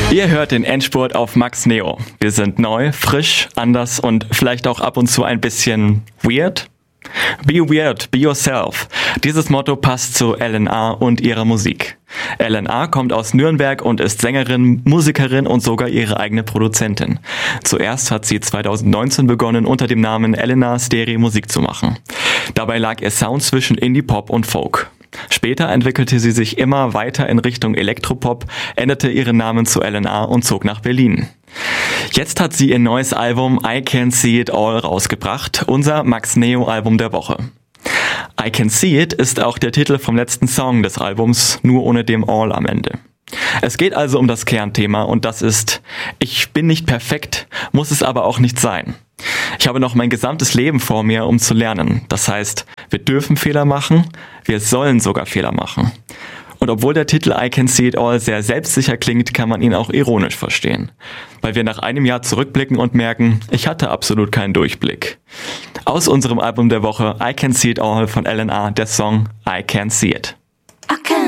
Ihr hört den Endspurt auf Max Neo. Wir sind neu, frisch, anders und vielleicht auch ab und zu ein bisschen weird. Be weird, be yourself. Dieses Motto passt zu LNA und ihrer Musik. LNA kommt aus Nürnberg und ist Sängerin, Musikerin und sogar ihre eigene Produzentin. Zuerst hat sie 2019 begonnen, unter dem Namen Elena Stereo Musik zu machen. Dabei lag ihr Sound zwischen Indie-Pop und Folk. Später entwickelte sie sich immer weiter in Richtung Elektropop, änderte ihren Namen zu LNA und zog nach Berlin. Jetzt hat sie ihr neues Album I Can See It All rausgebracht, unser Max Neo Album der Woche. I Can See It ist auch der Titel vom letzten Song des Albums, nur ohne dem All am Ende. Es geht also um das Kernthema und das ist: Ich bin nicht perfekt, muss es aber auch nicht sein. Ich habe noch mein gesamtes Leben vor mir, um zu lernen. Das heißt, wir dürfen Fehler machen, wir sollen sogar Fehler machen. Und obwohl der Titel I Can See It All sehr selbstsicher klingt, kann man ihn auch ironisch verstehen. Weil wir nach einem Jahr zurückblicken und merken, ich hatte absolut keinen Durchblick. Aus unserem Album der Woche I Can See It All von LNA, der Song I Can See It.